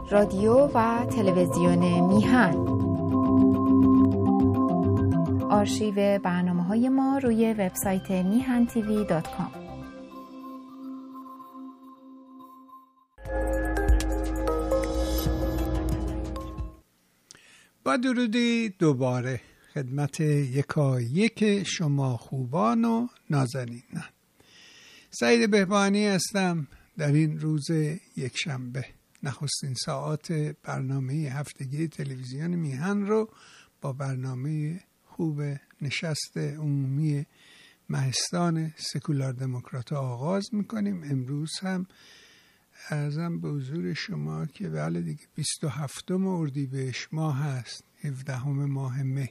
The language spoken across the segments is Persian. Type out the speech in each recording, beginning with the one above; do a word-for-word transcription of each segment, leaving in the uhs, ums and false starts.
رادیو و تلویزیون میهن. آرشیو برنامه‌های ما روی وبسایت میهن تیوی دات کام. با درودی دوباره خدمت یکایک شما خوبان و نازنینان. سعید بهبانی هستم. در این روز یکشنبه نخستین ساعات برنامه هفتگی تلویزیون میهن رو با برنامه خوب نشست عمومی مهستان سکولار دموکرات آغاز میکنیم. امروز هم عرضم به حضور شما که بله دیگه بیست و هفتم اردیبهشت ماه هست، هفدهم ماه می.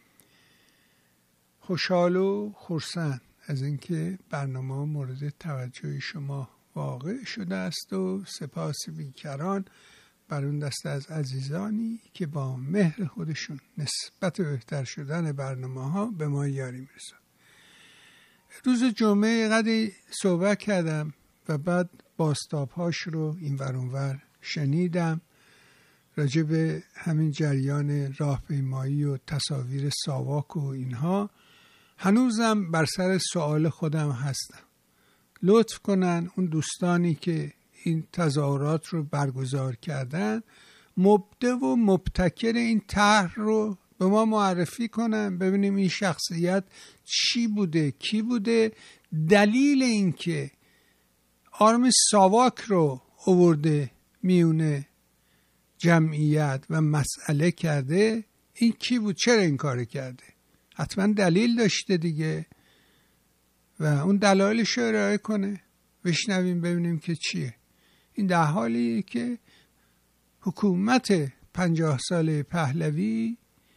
خوشحال و خرسند از اینکه برنامه مورد توجه شما واقع شده است و سپاس بیکران بر اون دسته از عزیزانی که با مهر خودشون نسبت بهتر شدن برنامه ها به ما یاری میرسند. روز جمعه قدری صحبت کردم و بعد باستاب هاش رو این ور اون ور شنیدم راجع به همین جریان راهپیمایی و تصاویر ساواک و اینها. هنوزم بر سر سوال خودم هستم. لطف کنن اون دوستانی که این تظاهرات رو برگزار کردن مبدع و مبتکر این طرح رو به ما معرفی کنن، ببینیم این شخصیت چی بوده، کی بوده، دلیل این که آرم ساواک رو آورده میونه جمعیت و مسئله کرده، این کی بود، چرا این کار کرده. حتما دلیل داشته دیگه و اون دلایلش رو ارائه کنه، بشنویم ببینیم که چیه. این در حالیه که حکومت پنجاه ساله پهلوی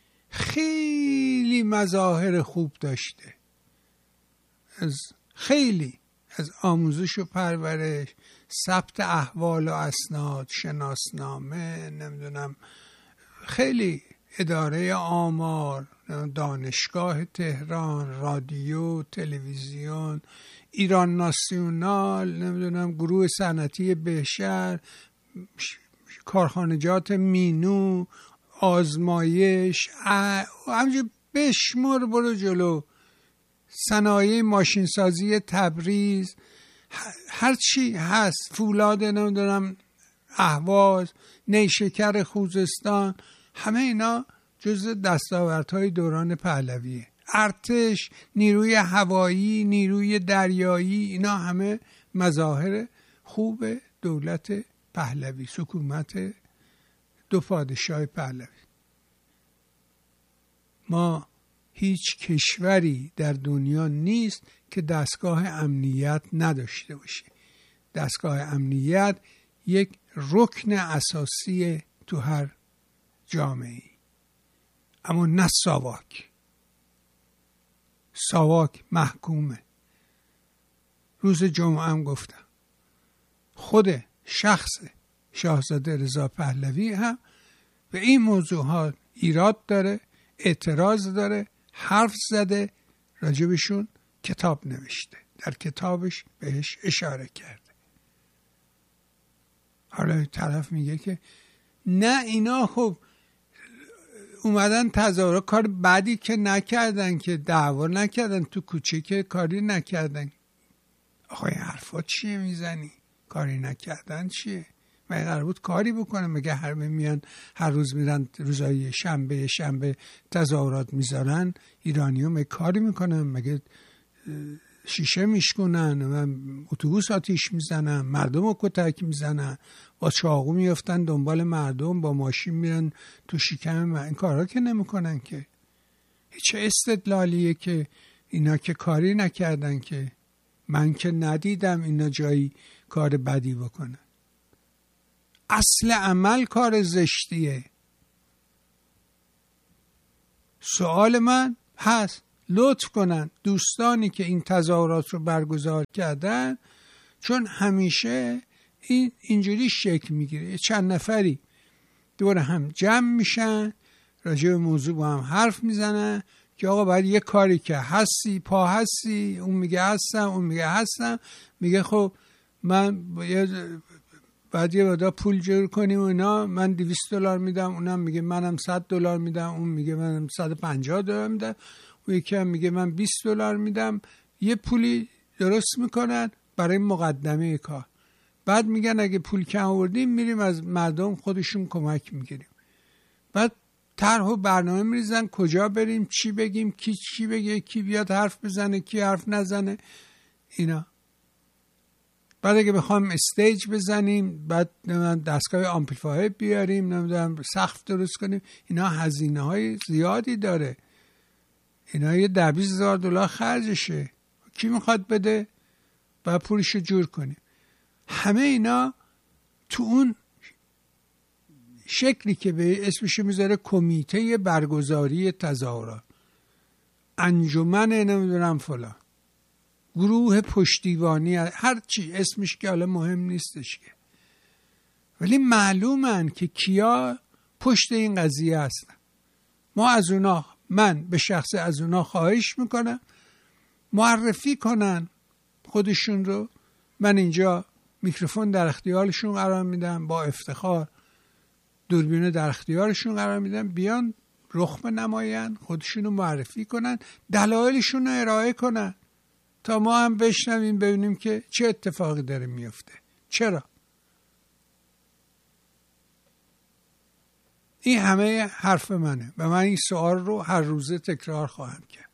خیلی مظاهر خوب داشته، از خیلی از آموزش و پرورش، ثبت احوال و اسناد، شناسنامه، نمیدونم خیلی اداره آمار، دانشگاه تهران، رادیو، تلویزیون، ایران ناسیونال، نمیدونم گروه صنعتی بهشهر، کارخانجات مینو، آزمایش، همینجور بشمر برو جلو، صنایع ماشینسازی تبریز، هر چی هست، فولاد نمیدونم اهواز، نیشکر خوزستان، همه اینا جزء دستاوردهای دوران پهلویه. ارتش، نیروی هوایی، نیروی دریایی، اینا همه مظاهر خوب دولت پهلوی، حکومت دو پادشاه پهلوی. ما هیچ کشوری در دنیا نیست که دستگاه امنیت نداشته باشه. دستگاه امنیت یک رکن اساسی تو هر جامعه‌ای، اما نه ساواک. ساواک محکومه. روز جمعه هم گفتم خود شخص شاهزاده رضا پهلوی هم به این موضوعات ایراد داره، اعتراض داره، حرف زده، راجبشون کتاب نوشته، در کتابش بهش اشاره کرده. حالا طرف میگه که نه اینا خب اومدن تظاهرات، کار بدی که نکردن، که دعوا نکردن، تو کوچه که کاری نکردن. آخه این حرفا چیه میزنی؟ کاری نکردن چیه؟ مگه قرار بود کاری بکنن؟ مگه هر میان هر روز میرن روزای شنبه شنبه تظاهرات میذارن؟ ایرانی‌ها مگه کاری میکنن؟ مگه شیشه میشکنن و اتوبوس آتیش میزنن، مردم رو کتک میزنن، با چاقو میافتن دنبال مردم، با ماشین میرن تو شکم؟ این کارا که نمیکنن که. چه استدلالیه که اینا که کاری نکردن، که من که ندیدم اینا جایی کار بدی بکنن. اصل عمل کار زشتیه. سوال من هست، لطف کنن دوستانی که این تظاهرات رو برگزار کردن، چون همیشه این اینجوری شکل میگیره، چند نفری دور هم جمع میشن، راجع به موضوع با هم حرف میزنن که آقا باید یه کاری که هستی پا هستی، اون میگه هستم، اون میگه هستم، میگه خب من بعد یه مقدار پول جور کنیم و اینا، من دویست دلار میدم، اونم میگه منم صد دلار میدم، اون میگه منم صد و پنجاه دلار میدم، اون یکی هم میگه من بیست دلار میدم. یه پولی درست میکنن برای مقدمه کار. بعد میگن اگه پول کم آوردیم میریم از مردم خودشون کمک میگیریم. بعد طرح و برنامه میریزن کجا بریم، چی بگیم، کی چی بگه، کی بیاد حرف بزنه، کی حرف نزنه، اینا. بعد اگه بخوام استیج بزنیم، بعد دستگاه آمپلیفایر بیاریم، نمیدونم سقف درست کنیم، اینا هزینه های زیادی داره. اینا یه ده بیست هزار دلار خرجشه. کی میخواد بده؟ بعد پولشو جور کنیم. همه اینا تو اون شکلی که به اسمشو میذاره کمیته برگزاری تظاهرات، انجمن نمیدونم فلان، گروه پشتیبانی، هر چی اسمش که حالا مهم نیستش که، ولی معلومن که کیا پشت این قضیه هستن. ما از اونا، من به شخص از اونا خواهش میکنم معرفی کنن خودشون رو. من اینجا میکروفون در اختیارشون قرار میدم، با افتخار دوربین در اختیارشون قرار میدم، بیان رخ نماین، خودشون رو معرفی کنن، دلایلشون رو ارائه کنن تا ما هم بشنویم ببینیم که چه اتفاقی داره میفته. چرا؟ این همه حرف منه و من این سوال رو هر روزه تکرار خواهم کرد.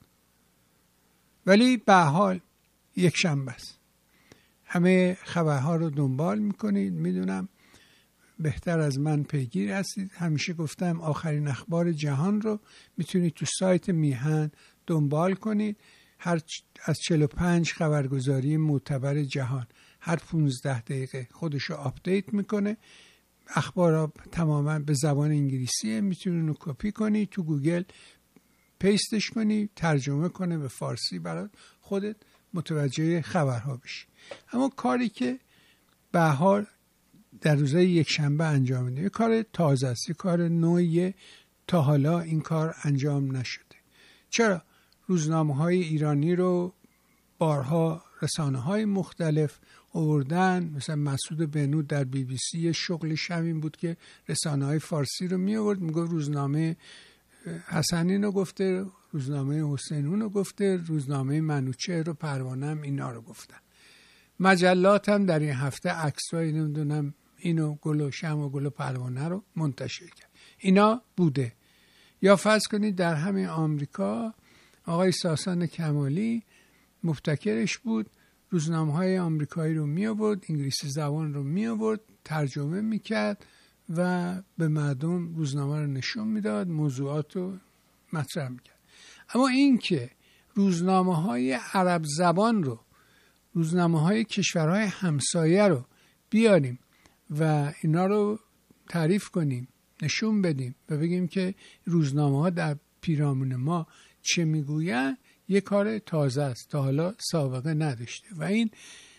ولی به حال یک شنبه است. همه خبرها رو دنبال میکنید، میدونم بهتر از من پیگیر هستید. همیشه گفتم آخرین اخبار جهان رو میتونید تو سایت میهن دنبال کنید. هر از چهل و پنج خبرگزاری معتبر جهان هر پانزده دقیقه خودشو آپدیت میکنه. اخبارها تماما به زبان انگلیسیه، میتونید اونو کپی کنی تو گوگل پیستش کنی، ترجمه کنه به فارسی برات، خودت متوجه خبرها بشی. اما کاری که به حال در روزهای یک شنبه انجام میده یه کار تازه است، یه کار نوعیه، تا حالا این کار انجام نشده. چرا؟ روزنامه‌های ایرانی رو بارها رسانه‌های مختلف آوردن، مثلا مسعود بنود در بی بی سی شغلش همین بود که رسانه‌های فارسی رو می آورد، میگفت روزنامه حسنین رو گفته، روزنامه حسینون رو گفته، روزنامه منوچهر و پروانه هم اینا رو گفتن. مجلات هم در این هفته عکسای نمیدونم اینو گل و شمع و گل و پروانه رو منتشر کرد. اینا بوده. یا فرض کنید در همین آمریکا آقای ساسان کمالی مبتکرش بود، روزنامه‌های آمریکایی رو می آورد، انگلیسی زبان رو می آورد، ترجمه میکرد و به مردم روزنامه رو نشون میداد، موضوعات رو مطرح میکرد. اما این که روزنامه‌های عرب زبان رو، روزنامه‌های کشورهای همسایه رو بیاریم و اینا رو تعریف کنیم، نشون بدیم و بگیم که روزنامه‌ها در پیرامون ما چه میگوین، یه کار تازه است، تا حالا سابقه نداشته و این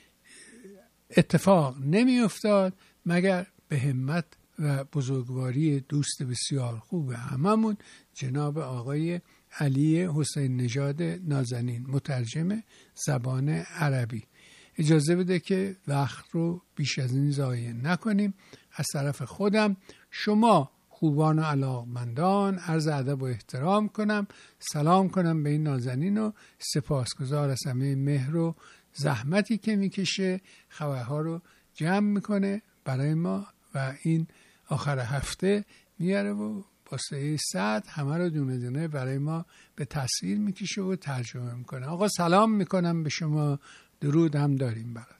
اتفاق نمی افتاد مگر به همت و بزرگواری دوست بسیار خوب هممون جناب آقای علی حسین نژاد نازنین، مترجم زبان عربی. اجازه بده که وقت رو بیش از این ضایع نکنیم. از طرف خودم شما خوبان و علاقمندان عرض ادب و احترام کنم، سلام کنم به این نازنین و سپاسگزار از همه مهر و زحمتی که میکشه، خبرها رو جمع میکنه برای ما و این آخر هفته میاره و با سه ساعت همه رو دونه دونه برای ما به تصویر میکشه و ترجمه میکنه. آقا سلام میکنم به شما، درود هم داریم برات.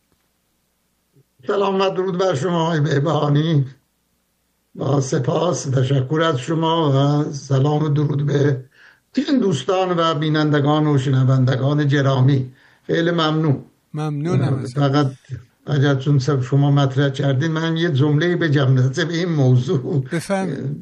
سلام و درود بر شما آقای بهبهانی، با سپاس تشکر از شما و سلام و درود به این دوستان و بینندگان و شنوندگان گرامی. خیلی ممنون. ممنونم. فقط اگر چون شما مطرح کردین من یه جمله بگم نظر به این موضوع. بفهم.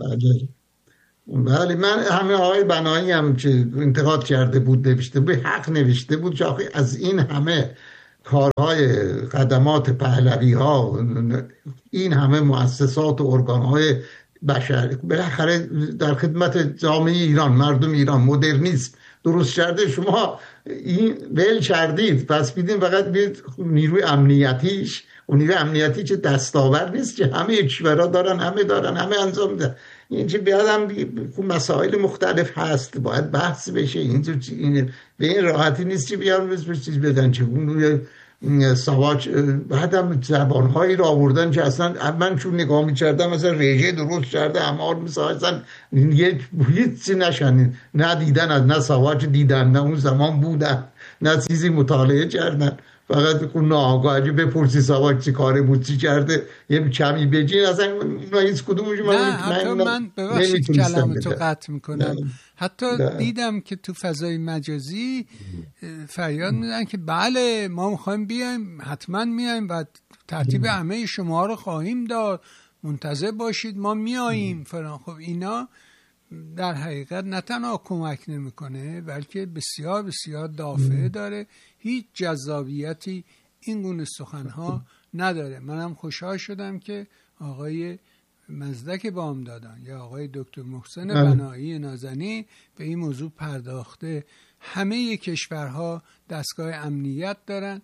بله، من همه آقای بنایی هم که انتقاد کرده بود نوشته به حق نوشته بود که از این همه کارهای قدمات پهلوی ها، این همه مؤسسات و ارگان های بشر بالاخره در خدمت جامعه ایران، مردم ایران، مدرنیسم درست کرده، شما این ول کردید، پس بیدین فقط بید نیروی امنیتیش، و نیروی امنیتی چه دستاور نیست که همه کشورها دارن، همه دارن، همه انجام میدن. این چه بیادم مسائل مختلف هست، باید بحث بشه. این این به این راحتی نیست که بیان به چیز بدن چه اون سواج. بعد هم زبانهایی را آوردن که اصلا من چون نگاه می‌کردم مثلا رژه درست کرده امار مثلا یه هیچی نشنید، نه دیدن از نه سواج دیدن، نه اون زمان بودن، نه چیزی مطالعه کردن، فقط اون ناآگاهی بپرسی سواج چی کاره بود چی کرده یه کمی بگین، اصلا اونا هیچ کدومش من نه حتی من ببخشید کلامتو قطع میکنم، حتی ده. دیدم که تو فضای مجازی فریاد میدن که بله ما میخوایم بیایم، حتما میایم و ترتیب همه شما رو خواهیم داد، منتظر باشید ما میاییم فلان. خب اینا در حقیقت نه تنها کمک نمیکنه بلکه بسیار بسیار دافعه داره، هیچ جذابیتی این گونه سخنها نداره. منم خوشحال شدم که آقای مزدک بامدادان یا آقای دکتر محسن بنایی نازنین به این موضوع پرداخته. همه کشورها دستگاه امنیت دارن،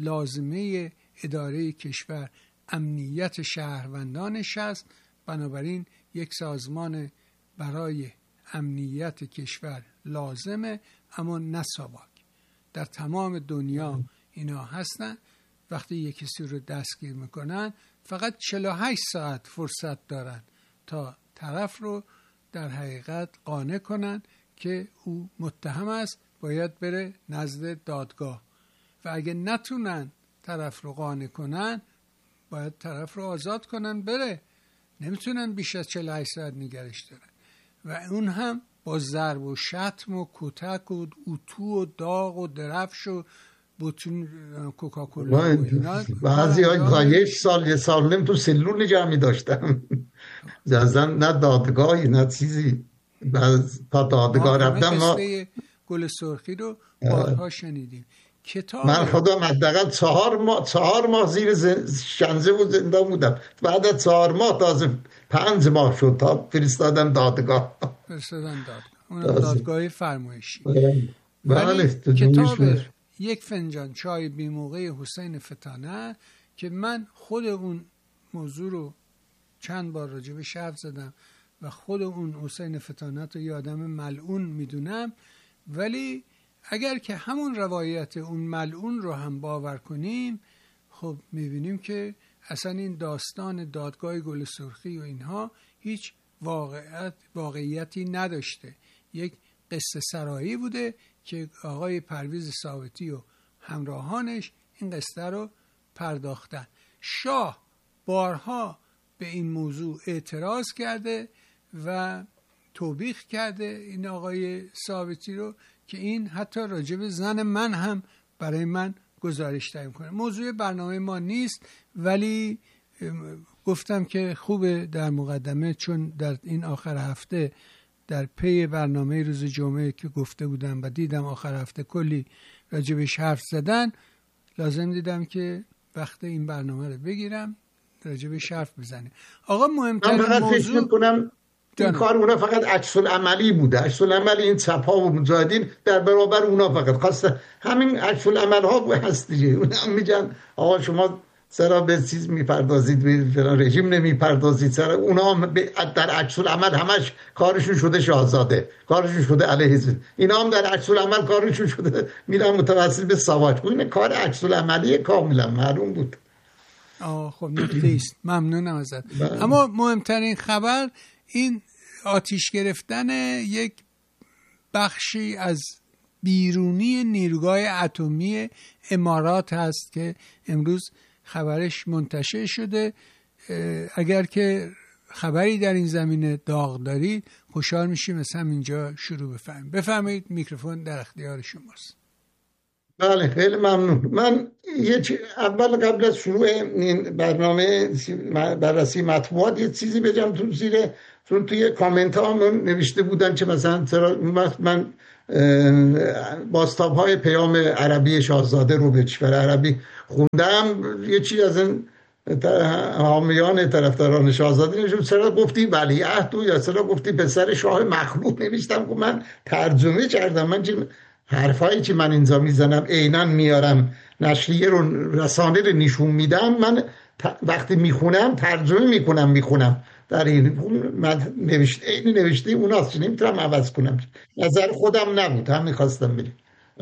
لازمه اداره کشور امنیت شهروندانش است، بنابراین یک سازمان برای امنیت کشور لازمه، اما نه ساواک. در تمام دنیا اینا هستن. وقتی یک کسی رو دستگیر میکنن فقط چهل و هشت ساعت فرصت دارن تا طرف رو در حقیقت قانع کنن که او متهم است، باید بره نزد دادگاه و اگه نتونن طرف رو قانع کنن باید طرف رو آزاد کنن بره. نمیتونن بیش از چهل و هشت ساعت نگرش دارن و اون هم با ضرب و شتم و کتک و اتو و داغ و درفش و بوتون کوکاکولا و اینا. بعضی های یک سال یه سال نیم تو سلول نگه می داشتم جزن، نه دادگاهی نه چیزی. تا دادگاه رفتم ما گل سرخی رو بارها شنیدیم. کتاب من خودم حداقل چهار ماه چهار ماه زیر شنزه و زنده بودم، بعد از چهار ماه تازه پنج ماه شد تا فرستادم دادگاه. فرستادن دادگاه، اون دادگاه فرمایشی. بله. کتاب یک فنجان چای بی موقع حسین فتانه که من خود اون موضوع رو چند بار راجع به حرف زدم و خود اون حسین فتانه رو یه آدم ملعون میدونم، ولی اگر که همون روایت اون ملعون رو هم باور کنیم خب میبینیم که اصلا این داستان دادگاه گل سرخی و اینها هیچ واقعیت واقعیتی نداشته. یک قصه سرایی بوده که آقای پرویز ثابتی و همراهانش این قصه رو پرداختن. شاه بارها به این موضوع اعتراض کرده و توبیخ کرده این آقای ثابتی رو که این حتی راجب زن من هم برای من گزارش تهیه کنه. موضوع برنامه ما نیست، ولی گفتم که خوبه در مقدمه، چون در این آخر هفته در پی برنامه روز جمعه که گفته بودم و دیدم آخر هفته کلی راجبش حرف زدن، لازم دیدم که وقت این برنامه رو بگیرم راجبش حرف بزنیم. آقا مهمترین موضوع این کار اونا فقط عکس العملی بوده، عکس العمل این چپ‌ها و مجاهدین در برابر اونا فقط خواستن همین عکس العمل ها هست دیگه. اونا میگن آقا شما چرا به چیز میپردازید، به فلان رژیم نمیپردازید، چرا اونا در عکس العمل همش کارشون شده شاهزاده، کارشون شده علیه حزب، اینا هم در عکس العمل کارشون شده میرن متوسل به ساواک. این کار عکس العملی کاملا معلوم بود. آه خب نکته است، ممنونم ازت. اما مهمترین خبر این آتیش گرفتن یک بخشی از بیرونی نیروگاه اتمی امارات هست که امروز خبرش منتشر شده. اگر که خبری در این زمینه داغ دارید خوشحال میشیم از همینجا شروع بفرمایید. بفرمایید، میکروفون در اختیار شماست. بله خیلی ممنون. من یه اول قبل از شروع این برنامه بررسی مطبوعات یه چیزی بگم تو زیر، چون توی کامنت ها من نوشته بودن که مثلا چرا من باستاب های پیام عربی شاهزاده رو به کشور عربی خوندم، یه چیز از این حامیان طرفداران شاهزاده نوشتم چرا گفتی ولیعهد تو یا چرا گفتی پسر شاه مخلوق نوشتم که من ترجمه کردم. من چه حرفایی که من اینجا میزنم عیناً میارم نشریه رو رسانه رو نشون میدم، من وقتی میخونم ترجمه میکنم میخونم در این من نوشته این نوشته اوناست، نمیتونم عوض کنم، نظر خودم نبود هم میخواستم بگم.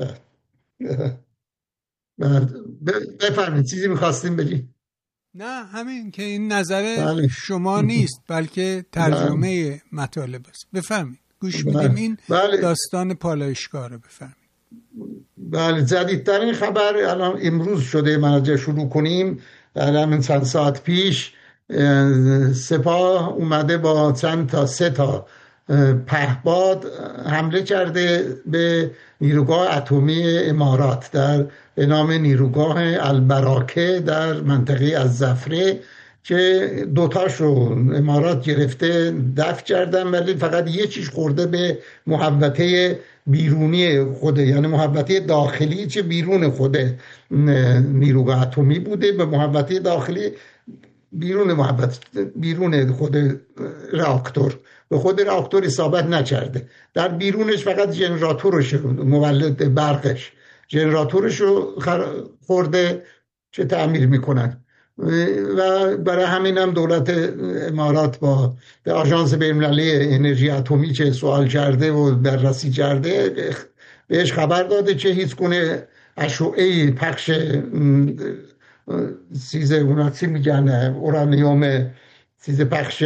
بفرمایید چیزی میخواستیم بگیم؟ نه همین که این نظر بله. شما نیست بلکه ترجمه بله. مطالب است. بفرمایید گوش بله. میدیم این بله. داستان پالایشگاه رو بفرمایید. بله جدیدترین خبر الان امروز شده، من شروع کنیم الان چند ساعت پیش سپاه اومده با چند تا سه تا پهپاد حمله کرده به نیروگاه اتمی امارات در به نام نیروگاه البراکه در منطقه الزفره که دوتاش رو امارات گرفته دفع کردن، ولی فقط یه چیز خورده به محوطه بیرونی خوده، یعنی محوطه داخلی چه بیرون خوده نیروگاه اتمی بوده، به محوطه داخلی بیرون محوطه بیرون خود راکتور به خود راکتور اصابت نکرده، در بیرونش فقط جنراتورش مولد برقش جنراتورش رو خورده چه تعمیر میکنن و برای همین هم دولت امارات با به آژانس بین‌المللی انرژی اتمی که سوال کرده و بررسی کرده بهش خبر داده که هیچ گونه اشعه پخش چیز اونا چی میگن اورانیوم چیز پخش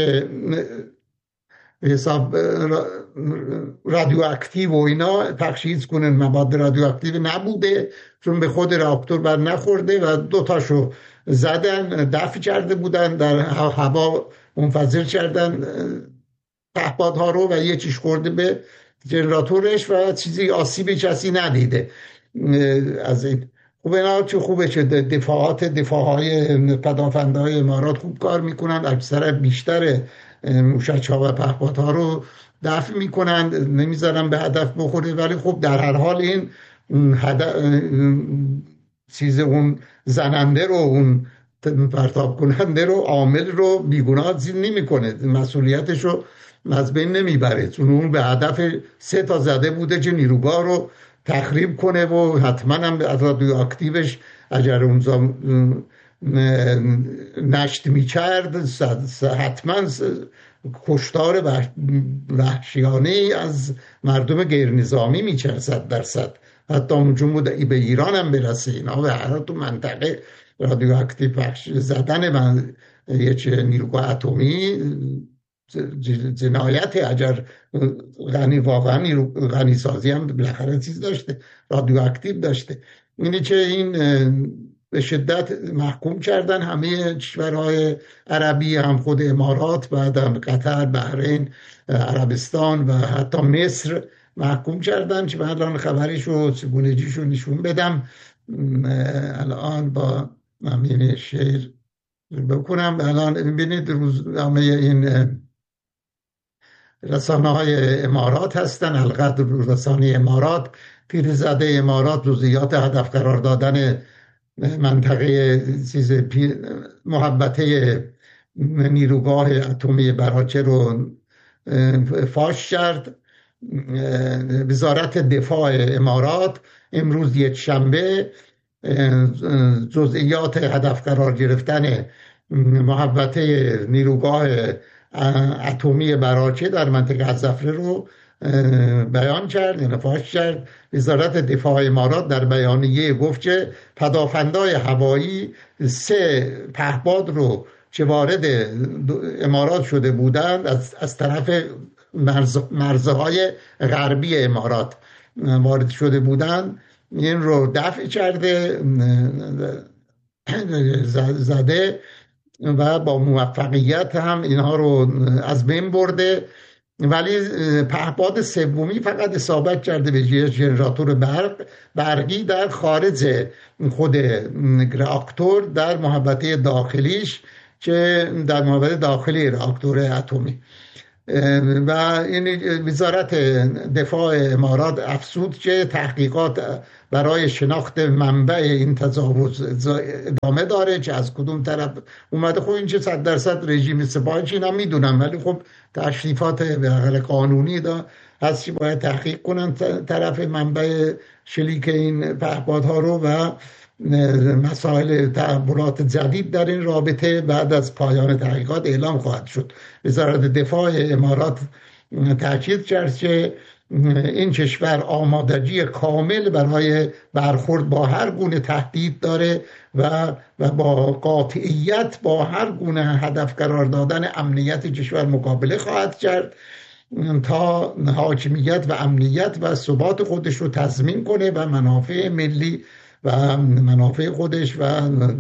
حساب رادیواکتیو و اینا پخش هیچ گونه مواد رادیواکتیو نبوده، چون به خود راکتور بر نخورده و دوتاشو زدن دفع کرده بودن در هوا منفجر کردن پهپادها رو و یه چیز خورده به جنراتورش و چیزی آسیبی کسی ندیده از این. خوبه نه چه خوبه که دفاعات دفاعهای پدافندهای امارات خوب کار میکنن، اکثر بیشتر موشک ها و پهپادها رو دفع میکنن نمیذارن به هدف بخوره، ولی خب در هر حال این هدف چیز اون زننده رو اون پرتاب کننده رو عامل رو بیگناه زیر نمی کنه، مسئولیتش رو از بین نمیبره، چون اون به هدف سه تا زده بوده که نیروگاه رو تخریب کنه و حتما هم رادیواکتیوش اگر اونجا نشت میکرد حتما کشتار وحشیانه از مردم غیر نظامی میکرد صد درصد، حتی اونجا بود به ایران هم برسه اینا و هر تو منطقه رادیواکتیو پخش زدن من یک نیروگاه اتمی جنایت، اگر غنی واقعا غنی سازی هم بالاخره چیز داشته رادیواکتیو داشته. اینی که این به شدت محکوم کردن همه کشورهای عربی، هم خود امارات، بعد هم قطر، بحرین، عربستان و حتی مصر محکوم کردن که من الان خبریشو چگونگیشو نشون بدم الان با همین شعر بکنم. الان ببینید روزنامه این رسانه های امارات هستن، القدر رسانه امارات، پیرزاده امارات جزئیات هدف قرار دادن منطقه چیز محوطه نیروگاه اتمی براکه رو فاش کرد. وزارت دفاع امارات امروز یک شنبه جزئیات هدف قرار گرفتن محوطه نیروگاه اتمی براکه در منطقه الزفره رو بیان کرد، یعنی فاش کرد. وزارت دفاع امارات در بیانیه گفت که پدافندهای هوایی سه پهپاد رو که وارد امارات شده بودند از, از طرف مرز، مرزهای غربی امارات وارد شده بودند این رو دفع کرده زده و با موفقیت هم اینها رو از بین برده، ولی پهپاد سومی فقط اصابت کرده به ژنراتور برق برقی در خارج خود راکتور در محوطه داخلیش که در محوطه داخلی راکتور اتمی. و این وزارت دفاع امارات افزود که تحقیقات برای شناخت منبع این تجاوز ادامه داره که از کدوم طرف اومده. خب این چه صد درصد رژیم سپاه چین میدونم، ولی خب تشریفات به قانونی دا هست که باید تحقیق کنن طرف منبع شلیک این پهپادها رو و مسائل تحولات جدید در این رابطه بعد از پایان تحقیقات اعلام خواهد شد. وزارت دفاع امارات تاکید کرد که این کشور آمادگی کامل برای برخورد با هر گونه تهدید داره و و با قاطعیت با هر گونه هدف قرار دادن امنیت کشور مقابله خواهد کرد تا حاکمیت و امنیت و ثبات خودش رو تضمین کنه و منافع ملی و منافع خودش و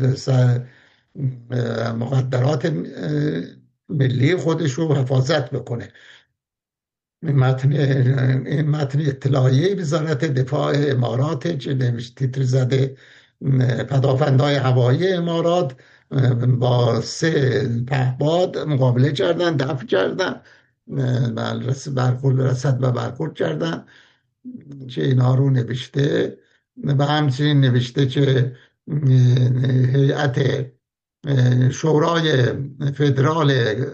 مقدرات ملی خودش رو حفاظت بکنه. متن این متن اطلاعیه وزارت دفاع امارات که تیتر زده پدافندهای هوایی امارات با سه پهپاد مقابله کردن، دفع کردن، برخورد رسد و برخورد کردن که اینا رو نوشته و همچنین نوشته که هیئت شورای فدرال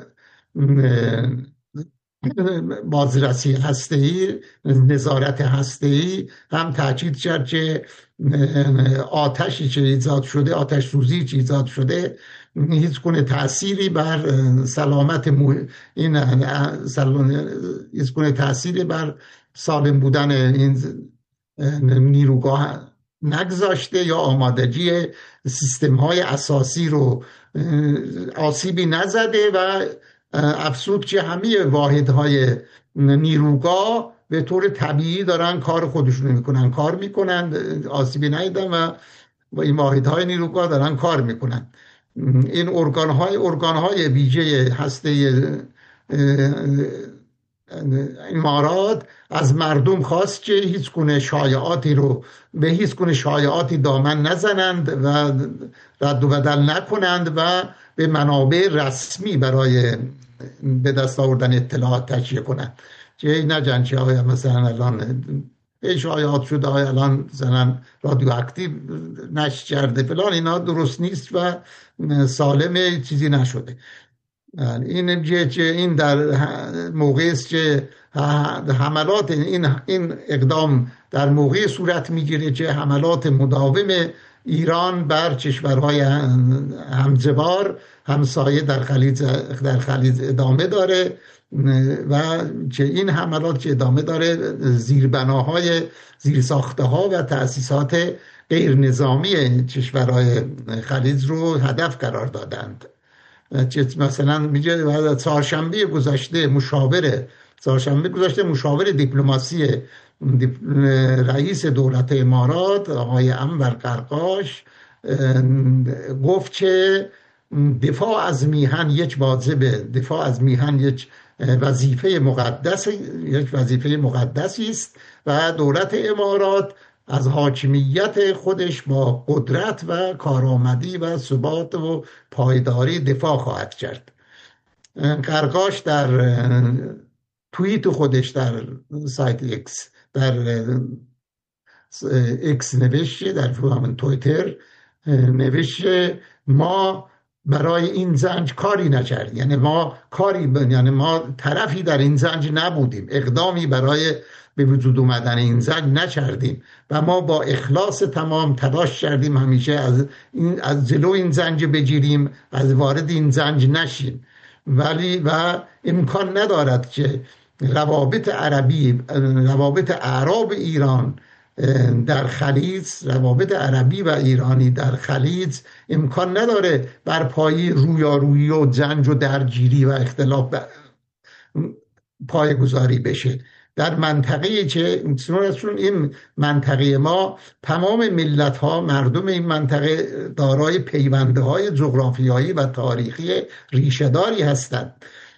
بازرسی هسته‌ای، نظارت هسته‌ای هم تاکید کرد که آتشی که ایجاد شده، آتش سوزی که ایجاد شده هیچ گونه تأثیری بر سلامت مو... این هیچ گونه تأثیری بر سالم بودن این نیروگاه نگذاشته یا آمادگی سیستم های اساسی رو آسیبی نزده و افزود که همه واحدهای نیروگاه به طور طبیعی دارن کار خودشون میکنن کار میکنن آسیبی ندیدن و این واحدهای نیروگاه دارن کار میکنن. این ارگانهای ارگانهای ویژه هسته امارات از مردم خواست که هیچ گونه شایعاتی رو به هیچ گونه شایعاتی دامن نزنند و رد و بدل نکنند و به منابع رسمی برای به دست آوردن اطلاعات تکیه کنند. که نجن که آیا مثلا الان شایعات شده آیا الان مثلا رادیواکتیو نشر کرده فلان، اینا درست نیست و سالمه، چیزی نشده. این که این در موقعی است که حملات این این اقدام در موقع صورت میگیره که حملات مداوم ایران بر کشورهای همجوار همسایه در خلیج در خلیج ادامه داره و که این حملات که ادامه داره زیربناهای زیرساخته‌ها و تأسیسات غیر نظامی کشورهای خلیج رو هدف قرار دادند. مثلا میگه بعد چهارشنبه گذشته مشاور چهارشنبه گذشته مشاور دیپلماسی رئیس دولت امارات آقای انور قرقاش گفت که دفاع از میهن یک واجبه، دفاع از میهن یک وظیفه مقدس یک وظیفه مقدسی است و دولت امارات از حاکمیت خودش با قدرت و کارآمدی و ثبات و پایداری دفاع خواهد کرد. قرقاش در توییت خودش در سایت ایکس در ایکس نوشته، در همون توییتر نوشته ما برای این زنج کاری نکردیم، یعنی ما کاری ب... یعنی ما طرفی در این زنج نبودیم، اقدامی برای به وجود اومدن این زنج نکردیم و ما با اخلاص تمام تلاش کردیم همیشه از این از جلو این زنج بگیریم، از وارد این زنج نشیم. ولی و امکان ندارد که روابط عربی روابط اعراب ایران در خلیج روابط عربی و ایرانی در خلیج امکان نداره بر پای رویارویی و جنگ و درگیری و اختلاف پایه‌گذاری بشه در منطقه‌ای که چون این منطقه ما تمام ملت‌ها مردم این منطقه دارای پیوندهای جغرافیایی و تاریخی ریشه‌داری هستند.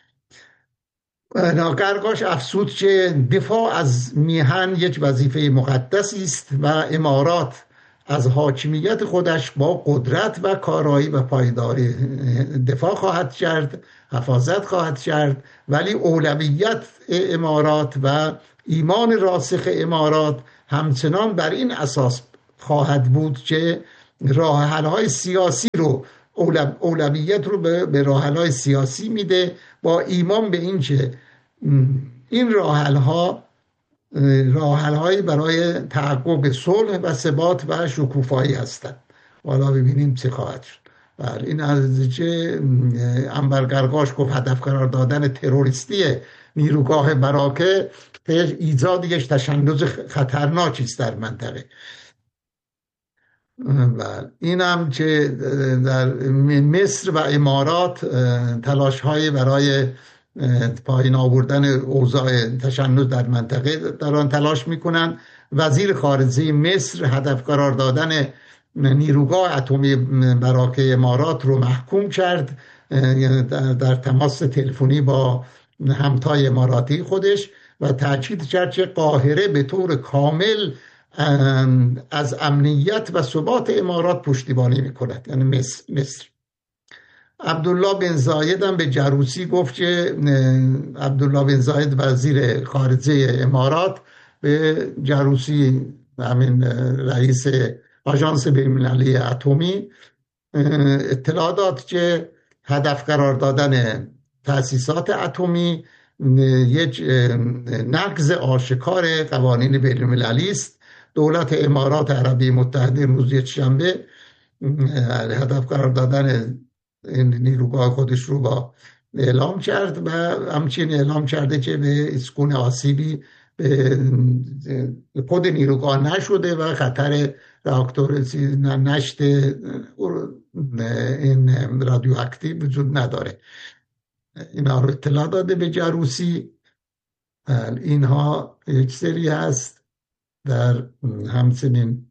قرقاش افزود که دفاع از میهن یک وظیفه مقدسی است و امارات از حاکمیت خودش با قدرت و کارایی و پایداری دفاع خواهد کرد، حفاظت خواهد کرد، ولی اولویت امارات و ایمان راسخ امارات همچنان بر این اساس خواهد بود که راه حل‌های سیاسی رو اولویت رو به راه حل‌های سیاسی میده، با ایمان به این که این راه حل‌ها راه حل‌هایی برای تحقق صلح و ثبات و شکوفایی هستند. حالا ببینیم چه خواهد شد. بله، این از چه انور قرقاش گفت هدف قرار دادن تروریستی نیروگاه براکه ایجاد یک تشنج خطرناکی است در منطقه. بله، این هم که در مصر و امارات تلاش های برای پایین آوردن اوضاع تشنج در منطقه دارن تلاش میکنن. وزیر خارجه مصر هدف قرار دادن نیروگاه اتمی براکه امارات رو محکوم کرد در تماس تلفنی با همتای اماراتی خودش و تاکید کرد که قاهره به طور کامل از امنیت و ثبات امارات پشتیبانی میکند، یعنی مصر. مصر. عبدالله بن زاید هم به جروسی گفت که عبدالله بن زاید وزیر خارجه امارات به جروسی، همین رئیس آژانس بین‌المللی اتمی، اطلاع داد که هدف قرار دادن تأسیسات اتمی یک نقض آشکار قوانین بین‌المللی است. دولت امارات عربی متحده روز یکشنبه هدف قرار دادن این نیروگاه خودش رو با اعلام کرد و همچنین اعلام کرده که به هیچ گونه آسیبی به خود نیروگاه نشده و خطر راکتور نشت این رادیواکتیو وجود نداره. اینا رو اطلاع داده به جروسی. اینها یک سری هست. در همچنین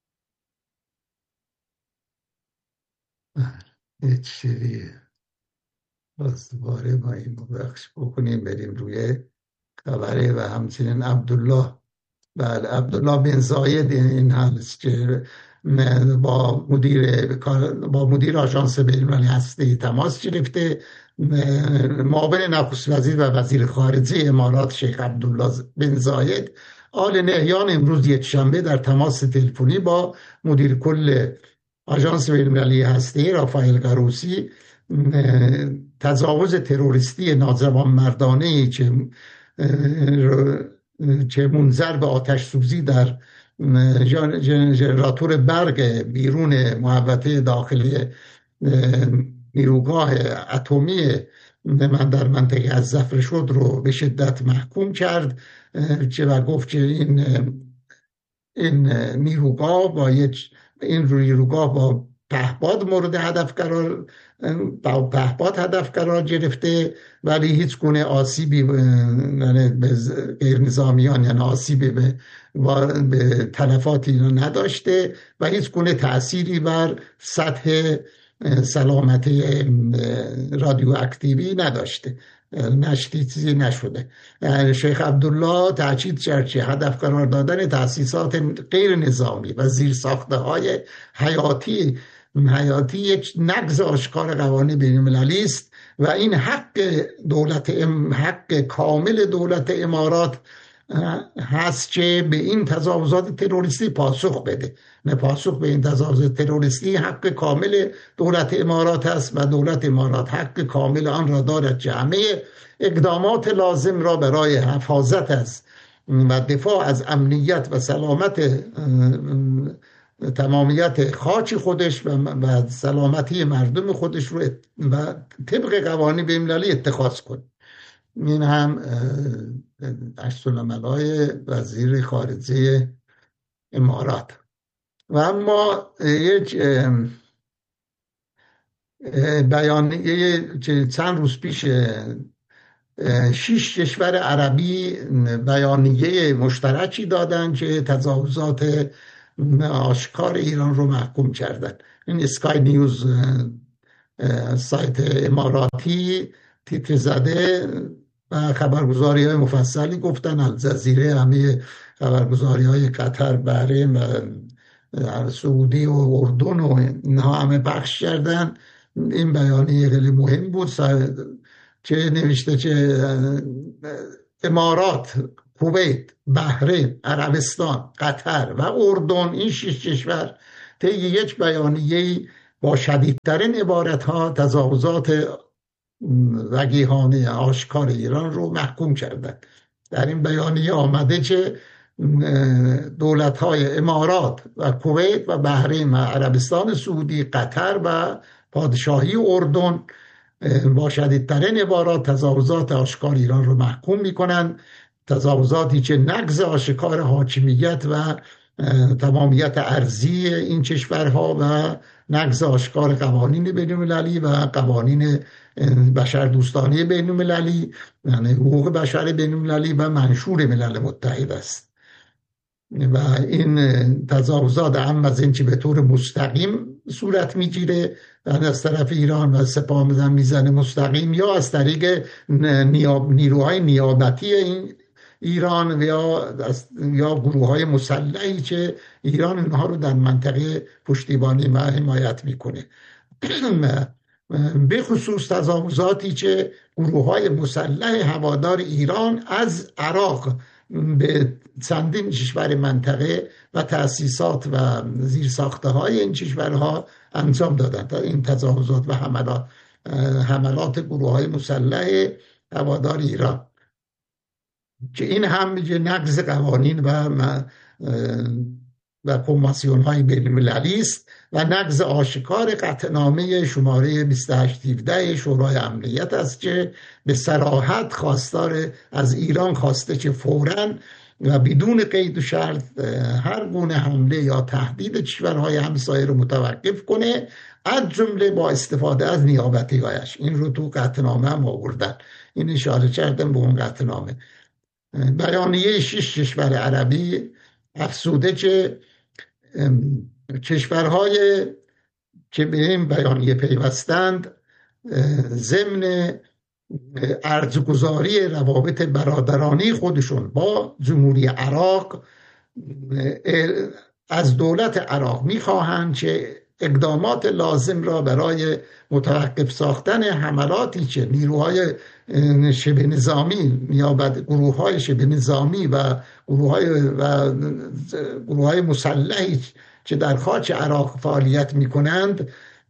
یک سری باز دوباره با این بخش بکنیم بریم روی خبره و همچنین عبدالله بله عبدالله بن زاید این هست که با مدیر با مدیر آژانس بین‌المللی هسته تماس گرفته. معاون نخست وزیر و وزیر خارجه امارات شیخ عبدالله بن زاید آل نهیان امروز یکشنبه در تماس تلفنی با مدیر کل آژانس بین‌المللی هسته رافائل گروسی تجاوز تروریستی ناجوانمردانه‌ای که که منجر به آتش سوزی در ژنراتور برق بیرون محوطه داخلی نیروگاه اتمی من در منطقه الظفر شد رو به شدت محکوم کرد که و گفت که این این نیروگاه با یک این نیروگاه با پهپاد مورد هدف قرار با پهپاد هدف قرار گرفته، ولی هیچ گونه آسیبی به غیر نظامیان یعنی آسیبی به به تلفاتی نداشته و هیچ گونه تأثیری بر سطح سلامتی رادیواکتیوی نداشته، نشتی چیزی نشده. شیخ عبدالله تاکید کرد که هدف قرار دادن تأسیسات غیر نظامی و زیرساخته های حیاتی حیاتی یک نقض آشکار قوانین بین‌المللی است و این حق دولت حق کامل دولت امارات هست که به این تجاوزات تروریستی پاسخ بده. نه، پاسخ به این تجاوزات تروریستی حق کامل دولت امارات است و دولت امارات حق کامل آن را دارد که همه اقدامات لازم را برای حفاظت از و دفاع از امنیت و سلامت تمامیت خاک خودش و سلامتی مردم خودش رو و طبق قوانین بین‌المللی اتخاذ کنه. این هم عکس‌العمل‌های وزیر خارجه امارات. و اما یک بیانیه که چند روز پیش شش کشور عربی بیانیه مشترکی دادن که تجاوزات آشکار ایران رو محکوم کردن. این اسکای نیوز سایت اماراتی تیتر زده و خبرگزاری های مفصلی گفتن، الجزیره، همه خبرگزاری های قطر، بحرین و سعودی و اردن و اینها همه پخش کردن. این بیانیه خیلی مهم بود، چه نوشته چه امارات، کویت، بحرین، عربستان، قطر و اردن، این شش کشور طی یک بیانیه با شدیدترین عبارتها تجاوزات وقیحانه آشکار ایران رو محکوم کردند. در این بیانیه آمده که دولت‌های امارات و کویت و بحرین و عربستان سعودی، قطر و پادشاهی اردن با شدیدترین عبارات تجاوزات آشکار ایران رو محکوم می‌کنند، تجاوزاتی که نقض آشکار حاکمیت و تمامیت ارضی این کشورها و نقض آشکار قوانین بین‌المللی و قوانین بشردوستانه بین‌المللی، یعنی حقوق بشر بین‌المللی و منشور ملل متحد است. و این تجاوزات هم از این که به طور مستقیم صورت میگیره از طرف ایران و سپاه میزنه مستقیم، یا از طریق نیاب نیروهای نیابتی این ایران یا یا گروه‌های مسلحی که ایران اینها رو در منطقه پشتیبانی و حمایت میکنه. به خصوص تجاوزاتی که گروه‌های مسلح هوادار ایران از عراق به چندین کشور منطقه و تأسیسات و زیرساخته‌های این کشورها انجام دادند. این تجاوزات و حملات حملات گروه‌های مسلح هوادار ایران که این هم نقض قوانین و و کنوانسیون‌های بین‌المللی است و نقض آشکار قطعنامه شماره بیست و هشت هفده شورای امنیت است که به صراحت خواستار از ایران خواسته که فوراً و بدون قید و شرط هر گونه حمله یا تهدید کشورهای همسایه رو متوقف کنه، از جمله با استفاده از نیابتی‌هایش. این رو تو قطعنامه هم آوردن، این اشاره کردم به اون قطعنامه. بیانیه شش کشور عربی افزوده که کشورهای که به این بیانیه پیوستند ضمن ارزگذاری روابط برادرانه خودشون با جمهوری عراق از دولت عراق میخواهند که اقدامات لازم را برای متوقف ساختن حملاتی که نیروهای شبه نظامی یا گروه‌های شبه نظامی و گروه‌های و گروه‌های مسلحی که در خاک عراق فعالیت می‌کنند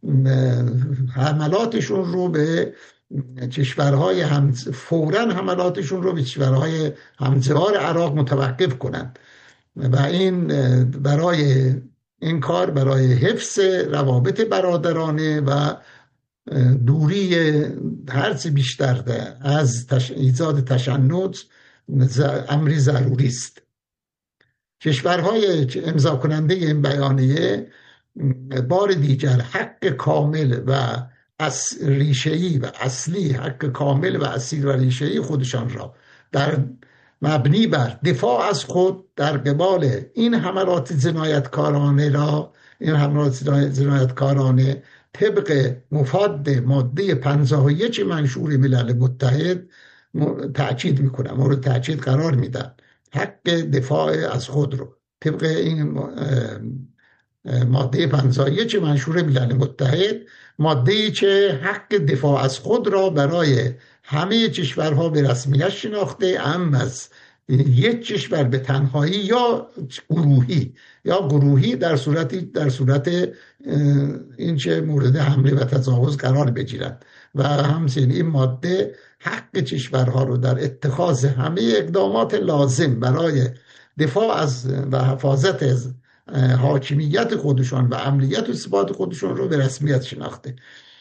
حملاتشون رو به کشورهای هم فوراً حملاتشون رو به کشورهای همجوار عراق متوقف کنند و این برای این کار برای حفظ روابط برادرانه و دوری هرچه بیشتر از ایجاد تشنج امری ضروری است. کشورهای امضا کننده این بیانیه بار دیگر حق کامل و ریشه‌ای و اصلی حق کامل و اصیل و ریشه‌ای خودشان را در مبنی بر دفاع از خود در قبال این حملات جنایتکارانه را این حملات جنایتکارانه طبق مفاد ماده پنجاه و یک منشور ملل متحد تأکید میکنم، مورد تأکید قرار میدن حق دفاع از خود رو طبق این ماده پنجاه و یک منشور ملل متحد، ماده‌ای که حق دفاع از خود را برای همه کشورها به رسمیت شناخته، ام از یک کشور به تنهایی یا گروهی یا گروهی در صورتی در صورت این که مورد حمله و تجاوز قرار بگیرند و همچنین این ماده حق کشورها رو در اتخاذ همه اقدامات لازم برای دفاع از و حفاظت از حاکمیت خودشان و امنیت و ثبات خودشان رو به رسمیت شناخته.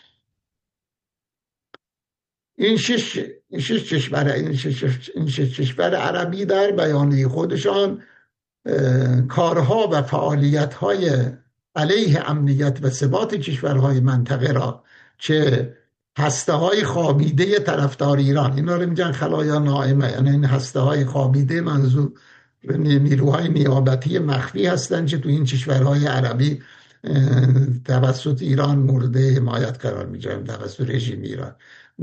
این شش این شش کشور این شش این شش کشور عربی در بیانیه خودشان کارها و فعالیت‌های علیه امنیت و ثبات کشورهای منطقه را که هسته‌های خوابیده طرفدار ایران، اینا رو میگن خلایا نائمه، یعنی این هسته‌های خوابیده منظور نیروهای نیابتی مخفی هستند که تو این کشورهای عربی توسط ایران مورد حمایت قرار میگیرن، توسط رژیم ایران.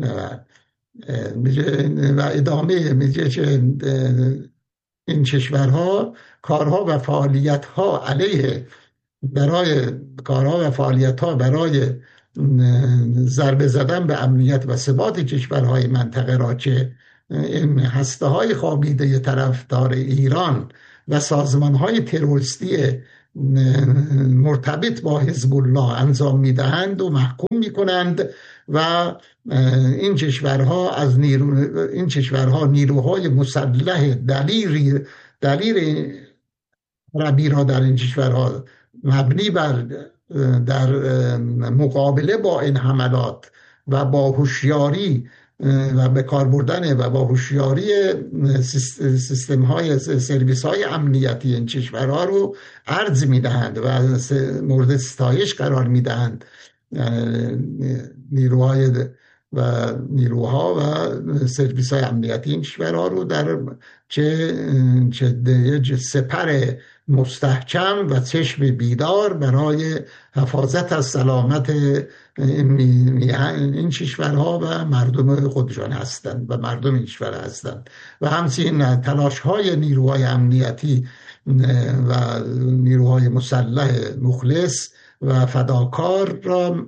و ادامه میگه که این کشورها کارها و فعالیت‌ها علیه برای کارها و فعالیت‌ها برای ضربه زدن به امنیت و ثبات کشورهای منطقه را که این هسته‌های خوابیده طرفدار ایران و سازمان‌های تروریستی مرتبط با حزب الله انجام می‌دهند و محکوم می‌کنند و این کشورها از نیرو این کشورها نیروهای مسلح دلیر دلیر عربی را در این کشورها مبنی بر در مقابله با این حملات و با هوشیاری و به کار بردن و با هوشیاری سیستم های سرویس های امنیتی این کشورها رو عرض میدهند و مورد ستایش قرار میدهند نیروهای و نیروها و سرویس های امنیتی این کشورها رو در چه چه سپر مستحکم و چشم بیدار برای حفاظت از سلامت این کشورها و مردم خودشان هستند و مردم این کشور هستند و همچنین تلاش های نیروهای امنیتی و نیروهای مسلح مخلص و فداکار را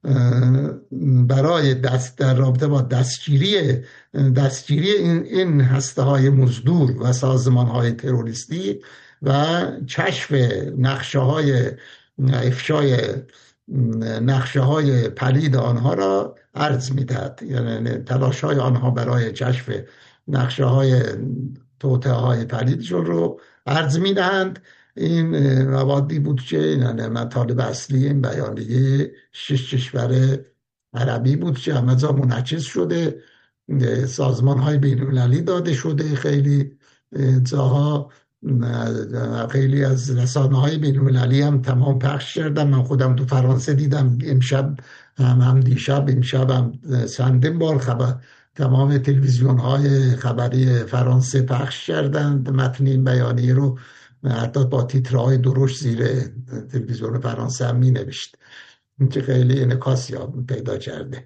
برای دست در رابطه با دستگیری دستگیری این, این هسته های مزدور و سازمان های تروریستی و کشف نقشه های افشای نقشه های پلید آنها را عرض می‌دهد. یعنی تلاش های آنها برای کشف نقشه های توطئه های پلیدشون رو عرض می‌دهند. این موادی بود که یعنی مطالب اصلی این بیانیه شش کشور عربی بود که همه جا منعکس شده، سازمان های بین‌المللی داده شده، خیلی جاها خیلی از رسانه های بین‌المللی هم تمام پخش کردم. من خودم تو فرانسه دیدم، امشب هم, هم دیشب امشب هم چندین بار خبر تمام تلویزیون های خبری فرانسه پخش کردند متن این بیانیه رو، حتی با تیترهای درشت زیر تلویزیون فرانسه هم می نوشت که خیلی انعکاس پیدا کرده.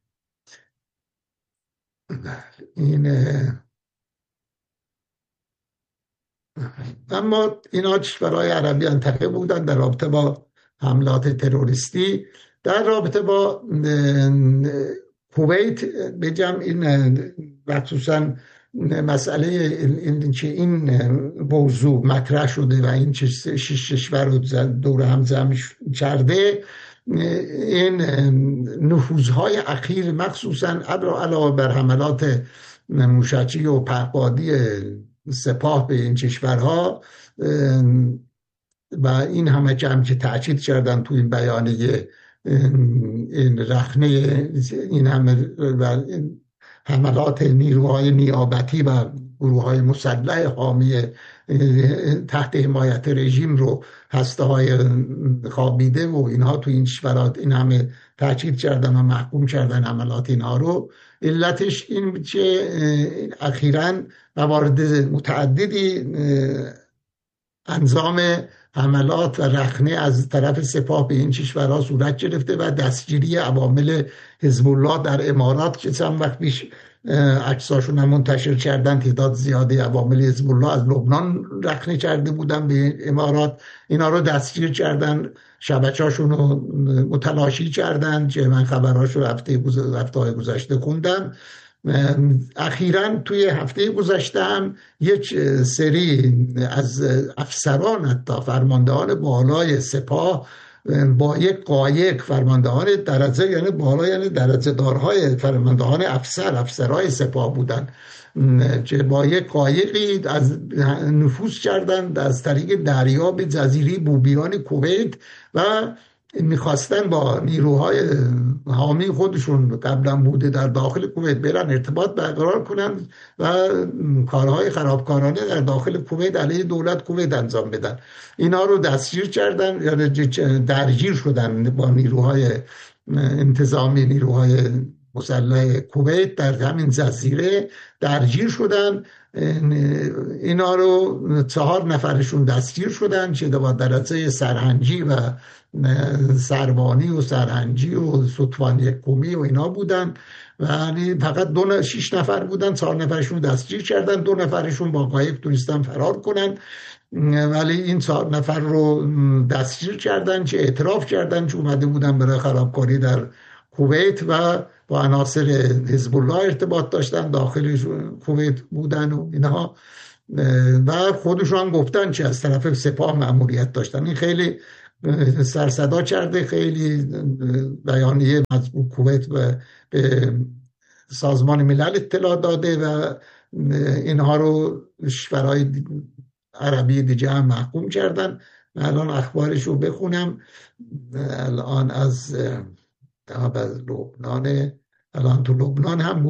این اما اینا کشورهای عربی منطقه بودن در رابطه با حملات تروریستی. در رابطه با کویت بگم این مخصوصا مسئله این که این موضوع مطرح شده و این شش کشور رو دور هم جمع کرده، این نفوذهای اخیر مخصوصا علاوه بر حملات موشکی و پهپادی سپاه به این کشورها و این همه جمع که تأکید کردن تو این بیانیه، این رخنه این همه و حملات نیروهای نیابتی و گروه‌های مسلح حامی تحت حمایت رژیم رو هسته‌های خوابیده و اینها تو این کشورات این همه تأکید کردن و محکوم کردن حملات اینها رو. علتش این که اخیراً موارد متعددی انجام حملات و رخنه از طرف سپاه به این کشورها صورت گرفته و دستگیری عوامل حزب الله در امارات که چند وقت پیش عکساشون هم منتشر کردن، تعداد زیادی عوامل حزب الله از لبنان رخنه کرده بودن به امارات، اینا رو دستگیر کردن، شبکه‌هاشون رو متلاشی کردن که من خبرهاشو هفته هفته گذشته خوندم. اخیراً توی هفته گذشته هم یک سری از افسران حتی فرماندهان بالای سپاه با یک قایق، فرماندهان درجه یعنی بالا یعنی درجه دارهای فرماندهان افسر افسرهای سپاه بودن که با یک قایقی از نفوذ کردند از طریق دریا به جزیره بوبیان کویت و میخواستن با نیروهای حامی خودشون قبلا بوده در داخل کویت برن ارتباط برقرار کنن و کارهای خرابکارانه در داخل کویت علیه دولت کویت انجام بدن. اینا رو دستگیر کردن یا درگیر شدن با نیروهای انتظامی، نیروهای مسلح کویت در همین جزیره درگیر شدن. اینا رو چهار نفرشون دستگیر شدن که با درجه سرهنگی و سروانی و سرهنگی و ستوان یکمی و اینا بودن، ولی فقط دو شش نفر بودن، چهار نفرشون دستگیر کردن، دو نفرشون با قایق تونستن فرار کنن، ولی این چهار نفر رو دستگیر کردن که اعتراف کردن که اومده بودن برای خرابکاری در کویت و با عناصر حزب الله ارتباط داشتن، داخل کویت بودن و اینها، و خودشون گفتن که از طرف سپاه مأموریت داشتن. این خیلی سرصدا کرده، خیلی بیانیه مطبوع کویت به سازمان ملل اطلاع داده و اینها رو کشورهای عربی دیگه هم محکوم کردن. الان اخبارش رو بخونم. الان از لبنان، الان تو لبنان هم